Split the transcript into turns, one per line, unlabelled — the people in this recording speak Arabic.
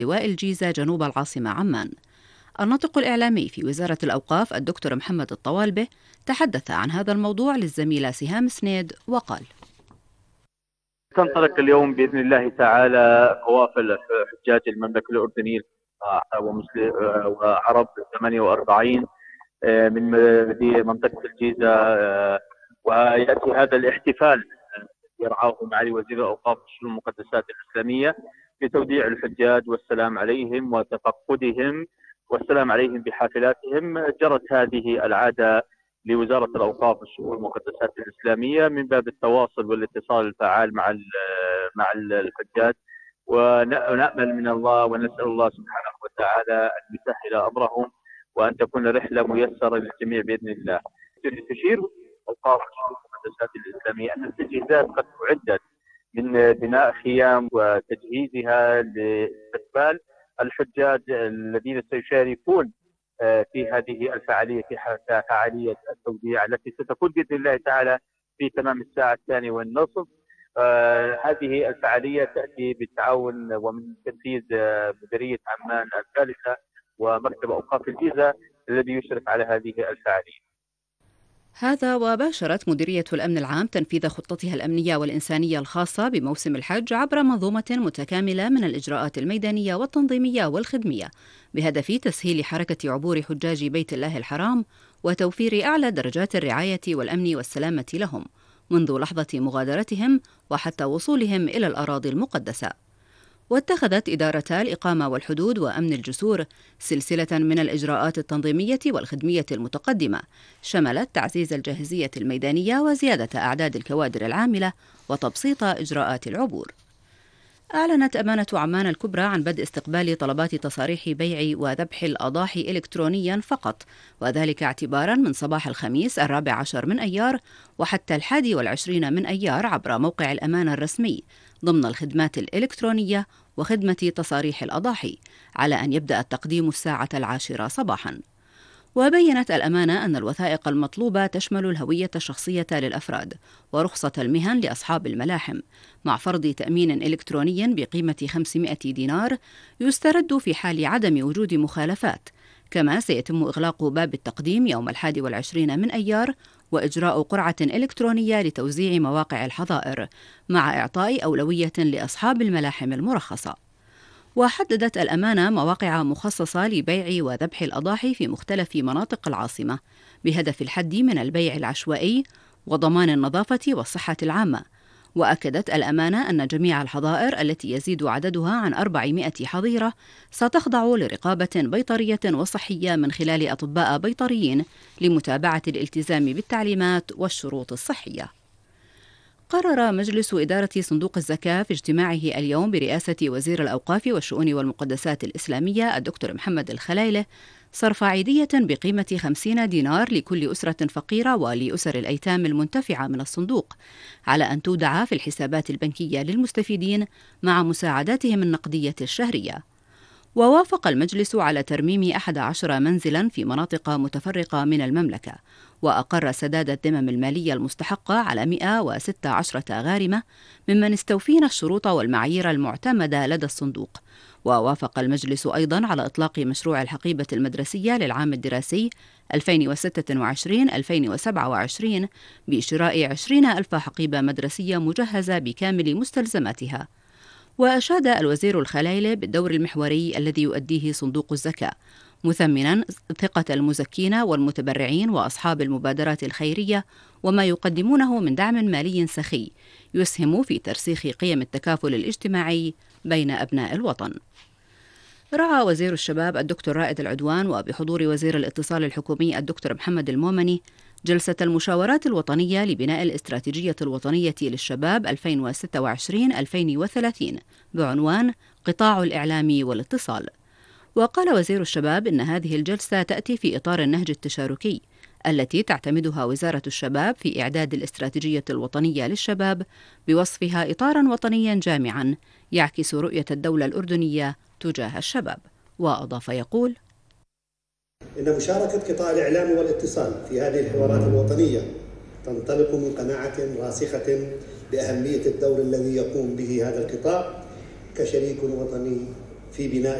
لواء الجيزة جنوب العاصمة عمان. الناطق الإعلامي في وزارة الأوقاف الدكتور محمد الطوالبة تحدث عن هذا الموضوع للزميلة سهام سنيد وقال:
تنطلق اليوم بإذن الله تعالى قوافل حجاج المملكة الأردنية وعرب 48 من منطقة الجيزة، ويأتي هذا الاحتفال يرعاه معالي وزير الأوقاف والشؤون المقدسات الإسلامية لتوديع الحجاج والسلام عليهم وتفقدهم والسلام عليهم بحافلاتهم. جرت هذه العادة لوزارة الأوقاف والشؤون المقدسات الإسلامية من باب التواصل والاتصال الفعال مع الحجاج، ونأمل من الله ونسأل الله سبحانه وتعالى أن يسهل أمرهم وأن تكون رحلة ميسرة للجميع بإذن الله. تشير أوقاف الشؤون المقدسات الإسلامية أن التجهيزات قد أعدت من بناء خيام وتجهيزها لاستقبال الحجاج الذين سيشاركون في هذه الفعالية، في فعالية التوديع التي ستكون بإذن الله تعالى في تمام الساعة 2:30. هذه الفعالية تأتي بالتعاون ومن تنفيذ مديرية عمان الثالثة ومكتب أوقاف الجيزة الذي يشرف على هذه الفعالية.
هذا وباشرت مديرية الأمن العام تنفيذ خطتها الأمنية والإنسانية الخاصة بموسم الحج عبر منظومة متكاملة من الإجراءات الميدانية والتنظيمية والخدمية بهدف تسهيل حركة عبور حجاج بيت الله الحرام وتوفير أعلى درجات الرعاية والأمن والسلامة لهم منذ لحظة مغادرتهم وحتى وصولهم إلى الأراضي المقدسة. واتخذت إدارتا الإقامة والحدود وأمن الجسور سلسلة من الإجراءات التنظيمية والخدمية المتقدمة شملت تعزيز الجاهزية الميدانية وزيادة أعداد الكوادر العاملة وتبسيط إجراءات العبور. أعلنت أمانة عمان الكبرى عن بدء استقبال طلبات تصاريح بيع وذبح الأضاحي إلكترونيا فقط، وذلك اعتبارا من صباح الخميس 14 من أيار وحتى 21 من أيار عبر موقع الأمانة الرسمي ضمن الخدمات الإلكترونية وخدمة تصاريح الأضاحي، على أن يبدأ التقديم الساعة 10 صباحا. وبينت الأمانة أن الوثائق المطلوبة تشمل الهوية الشخصية للأفراد ورخصة المهن لأصحاب الملاحم مع فرض تأمين إلكتروني بقيمة 500 دينار يسترد في حال عدم وجود مخالفات. كما سيتم إغلاق باب التقديم يوم 21 من أيار وإجراء قرعة إلكترونية لتوزيع مواقع الحظائر مع إعطاء أولوية لأصحاب الملاحم المرخصة. وحددت الأمانة مواقع مخصصة لبيع وذبح الأضاحي في مختلف مناطق العاصمة بهدف الحد من البيع العشوائي وضمان النظافة والصحة العامة. وأكدت الأمانة أن جميع الحظائر التي يزيد عددها عن 400 حظيرة ستخضع لرقابة بيطرية وصحية من خلال أطباء بيطريين لمتابعة الالتزام بالتعليمات والشروط الصحية. قرر مجلس إدارة صندوق الزكاة في اجتماعه اليوم برئاسة وزير الأوقاف والشؤون والمقدسات الإسلامية الدكتور محمد الخلايلة صرف عيدية بقيمة 50 دينار لكل أسرة فقيرة ولأسر الأيتام المنتفعة من الصندوق، على أن تودع في الحسابات البنكية للمستفيدين مع مساعداتهم النقدية الشهرية. ووافق المجلس على ترميم 11 منزلا في مناطق متفرقة من المملكة، وأقر سداد الذمم المالية المستحقة على 116 غارمة ممن استوفين الشروط والمعايير المعتمدة لدى الصندوق. ووافق المجلس أيضا على إطلاق مشروع الحقيبة المدرسية للعام الدراسي 2026-2027 بشراء 20,000 حقيبة مدرسية مجهزة بكامل مستلزماتها. وأشاد الوزير الخلايلة بالدور المحوري الذي يؤديه صندوق الزكاة، مثمنا ثقة المزكين والمتبرعين وأصحاب المبادرات الخيرية وما يقدمونه من دعم مالي سخي يسهم في ترسيخ قيم التكافل الاجتماعي بين أبناء الوطن. رعى وزير الشباب الدكتور رائد العدوان وبحضور وزير الاتصال الحكومي الدكتور محمد المومني جلسة المشاورات الوطنية لبناء الاستراتيجية الوطنية للشباب 2026-2030 بعنوان قطاع الإعلام والاتصال. وقال وزير الشباب إن هذه الجلسة تأتي في إطار النهج التشاركي التي تعتمدها وزارة الشباب في إعداد الاستراتيجية الوطنية للشباب بوصفها إطارا وطنيا جامعا يعكس رؤية الدولة الأردنية تجاه الشباب. وأضاف يقول:
إن مشاركة قطاع الإعلام والاتصال في هذه الحوارات الوطنية تنطلق من قناعة راسخة بأهمية الدور الذي يقوم به هذا القطاع كشريك وطني في بناء